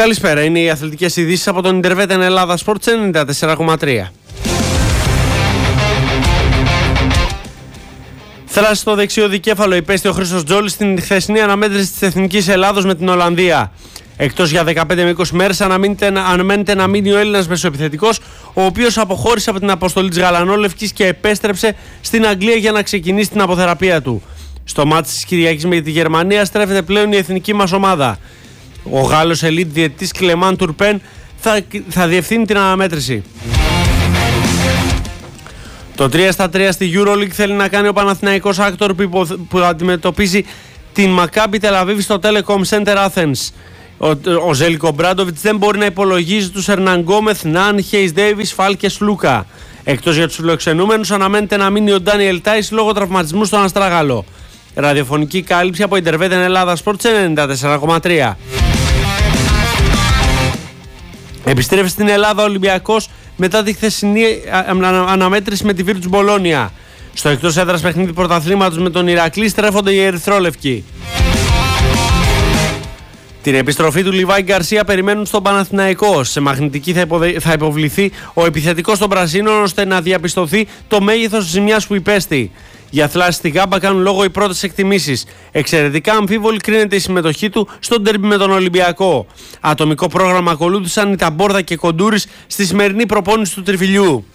Καλησπέρα, είναι οι αθλητικές ειδήσεις από τον Ιντερβέτεν Ελλάδα Sports 94,3. Θράση στο δεξιό δικέφαλο υπέστη ο Χρήστος Τζόλης στην χθεσινή αναμέτρηση της Εθνικής Ελλάδος με την Ολλανδία. Εκτός για 15 με 20 μέρες αναμένεται να μείνει ο Έλληνας μεσοεπιθετικός, ο οποίος αποχώρησε από την αποστολή της Γαλανόλευκης και επέστρεψε στην Αγγλία για να ξεκινήσει την αποθεραπεία του. Στο μάτς της Κυριακής με τη Γερμανία στρέφεται πλέον η εθνική μας ομάδα. Ο Γάλλος ελίτ διαιτητής Κλεμάν Τουρπέν θα διευθύνει την αναμέτρηση. Το 3-3 στη EuroLeague θέλει να κάνει ο Παναθηναϊκός Άκτορ που αντιμετωπίζει την Μακάμπι Τελαβίβ στο Telecom Center Athens. Ο Ζέλικο Μπράντοβιτς δεν μπορεί να υπολογίζει τους Ερναν Γκόμεθ, Ναν, Χέις Ντέιβις, Φάλκες, Λούκα. Εκτός για τους φιλοξενούμενους αναμένεται να μείνει ο Ντάνιελ Τάις λόγω τραυματισμού στον Αστράγαλο. Ραδιοφωνική κάλυψη από Ιντερβέτεν Ελλάδα Sports 94,3. Επιστρέφει στην Ελλάδα ο Ολυμπιακός μετά τη χθεσινή αναμέτρηση με τη Βίρτους Μπολόνια. Στο εκτός έδρας παιχνίδι πρωταθλήματος με τον Ηρακλή στρέφονται οι ερυθρόλευκοι. Την επιστροφή του Λιβάη Γκαρσία περιμένουν στον Παναθηναϊκό. Σε μαγνητική θα υποβληθεί ο επιθετικός των Πρασίνων ώστε να διαπιστωθεί το μέγεθος της ζημιάς που υπέστη. Για θλάση στη Γάμπα κάνουν λόγο οι πρώτες εκτιμήσεις. Εξαιρετικά αμφίβολη κρίνεται η συμμετοχή του στον ντέρμπι με τον Ολυμπιακό. Ατομικό πρόγραμμα ακολούθησαν οι Ταμπόρδα και Κοντούρης στη σημερινή προπόνηση του Τριφυλιού.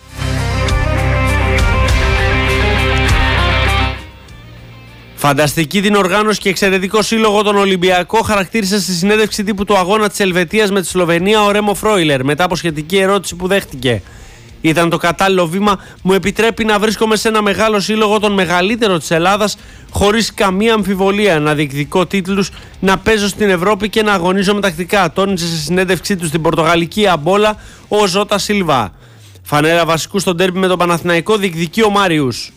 Φανταστική την οργάνωση και εξαιρετικό σύλλογο τον Ολυμπιακό χαρακτήρισε στη συνέντευξη τύπου του αγώνα της Ελβετίας με τη Σλοβενία ο Ρέμο Φρόιλερ μετά από σχετική ερώτηση που δέχτηκε. Ήταν το κατάλληλο βήμα, μου επιτρέπει να βρίσκομαι σε ένα μεγάλο σύλλογο, τον μεγαλύτερο της Ελλάδας, χωρίς καμία αμφιβολία, να διεκδικώ τίτλους, να παίζω στην Ευρώπη και να αγωνίζομαι τακτικά, τόνισε σε συνέντευξή του στην πορτογαλική Αμπόλα ο Ζώτα Σίλβα. Φανέρα βασικού στον ντέρμπι με τον Παναθηναϊκό διεκδικεί ο Μάριους.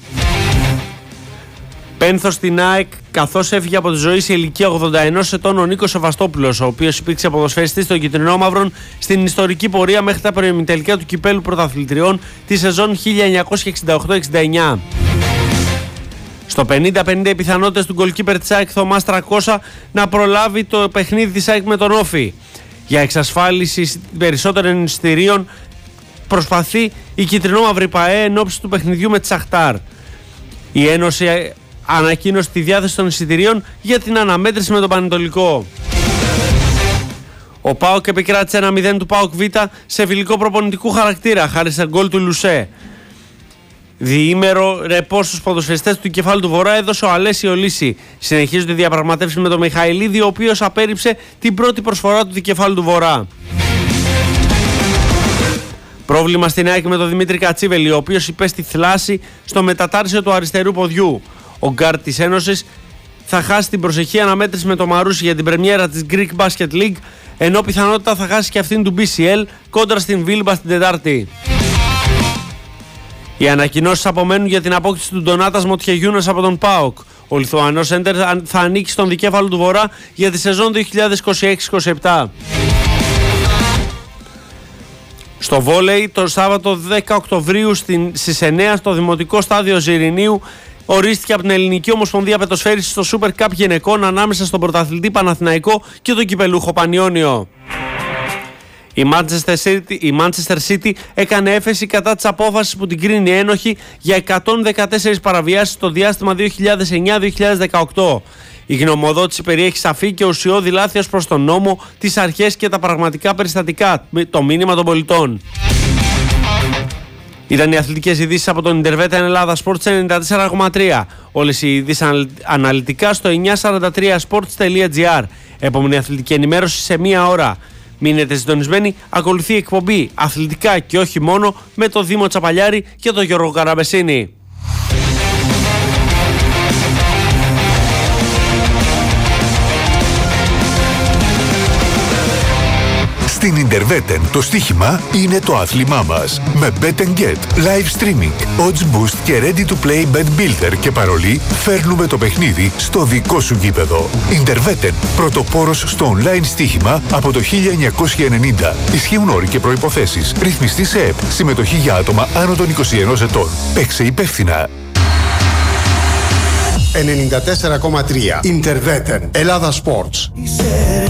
Πένθος στην ΑΕΚ, καθώς έφυγε από τη ζωή σε ηλικία 81 ετών ο Νίκος Σεβαστόπουλος, ο οποίος υπήρξε ποδοσφαιριστής των Κιτρινόμαυρων στην ιστορική πορεία μέχρι τα προημιτελικά του Κυπέλλου Πρωταθλητριών τη σεζόν 1968-69. Στο 50-50 οι πιθανότητες του γκολκίπερ της ΑΕΚ Θωμάς Τρακώσα να προλάβει το παιχνίδι της ΑΕΚ με τον Όφη. Για εξασφάλιση περισσότερων εισιτηρίων προσπαθεί η Κιτρινόμαυρη ΠΑΕ εν ώψη του παιχνιδιού με τη Σαχτάρ. Η Ένωση ανακοίνωσε τη διάθεση των εισιτηρίων για την αναμέτρηση με τον Πανετολικό. Ο ΠΑΟΚ επικράτησε 1-0 του ΠΑΟΚ Β σε φιλικό προπονητικού χαρακτήρα χάρη σε γκολ του Λουσέ. Διήμερο ρεπό στους ποδοσφαιριστές του Κεφάλου του Βορρά έδωσε ο Αλέσιο Λύση. Συνεχίζονται οι διαπραγματεύσεις με τον Μιχαηλίδη, ο οποίος απέρριψε την πρώτη προσφορά του Κεφάλου του Βορρά. Πρόβλημα στην ΑΕΚ με τον Δημήτρη Κατσίβελη, ο οποίος υπέστη θλάση στο μετατάρσιο του αριστερού ποδιού. Ο γκάρ της Ένωσης θα χάσει την προσεχή αναμέτρηση με το Μαρούσι για την πρεμιέρα της Greek Basket League, ενώ πιθανότητα θα χάσει και αυτήν του BCL κόντρα στην Βίλμπα την Τετάρτη. Οι ανακοινώσεις απομένουν για την απόκτηση του Ντονάτας Μοτιεγιούνας από τον ΠΑΟΚ. Ο Λιθουανός Σέντερ θα ανήκει στον δικέφαλο του Βορρά για τη σεζόν 2026-27. Στο βόλεϊ, το Σάββατο 10 Οκτωβρίου στις 9 στο Δημοτικό Στάδιο Ζιρινίου ορίστηκε από την Ελληνική Ομοσπονδία Πετοσφαίρισης στο Super Cup γυναικών ανάμεσα στον πρωταθλητή Παναθηναϊκό και τον κυπελούχο Πανιόνιο. Η Manchester City έκανε έφεση κατά της απόφασης που την κρίνει ένοχη για 114 παραβιάσεις στο διάστημα 2009-2018. Η γνωμοδότηση περιέχει σαφή και ουσιώδη λάθη ως προς τον νόμο, τις αρχές και τα πραγματικά περιστατικά, το μήνυμα των πολιτών. Ήταν οι αθλητικές ειδήσεις από τον Ιντερβέτεν Ελλάδα Sports 94,3. Όλες οι ειδήσεις αναλυτικά στο 943sports.gr. Επόμενη αθλητική ενημέρωση σε 1 ώρα. Μείνετε συντονισμένοι, ακολουθεί η εκπομπή αθλητικά και όχι μόνο με τον Δήμο Τσαπαλιάρη και τον Γιώργο Καραμπεσίνη. Στην Ιντερβέτεν το στοίχημα είναι το άθλημά μας. Με Bet & Get, live streaming, odds boost και ready to play bet builder και παρολί φέρνουμε το παιχνίδι στο δικό σου γήπεδο. Ιντερβέτεν, πρωτοπόρος στο online στοίχημα από το 1990. Ισχύουν όροι και προϋποθέσεις. Ρυθμιστή σε ΕΠ. Συμμετοχή για άτομα άνω των 21 ετών. Παίξε υπεύθυνα. 94,3 Ιντερβέτεν Ελλάδα Sports.